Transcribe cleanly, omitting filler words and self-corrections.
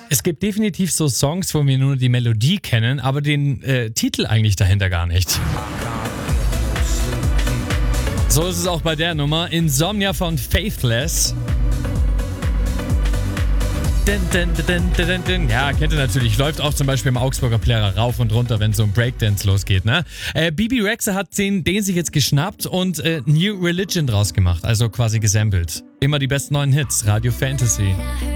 Es gibt definitiv so Songs, wo wir nur die Melodie kennen, aber den Titel eigentlich dahinter gar nicht. So ist es auch bei der Nummer. Insomnia von Faithless. Ja, kennt ihr natürlich. Läuft auch zum Beispiel im Augsburger Plärrer rauf und runter, wenn so ein Breakdance losgeht, ne? Bibi Rexha hat den sich jetzt geschnappt und New Religion draus gemacht, also quasi gesampelt. Immer die besten neuen Hits, Radio Fantasy.